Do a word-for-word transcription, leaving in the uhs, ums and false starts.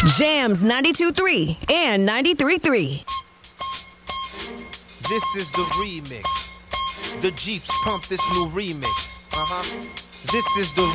Jams ninety-two point three and ninety-three point three. This is the remix. The Jeeps pump this new remix. Uh-huh. This is the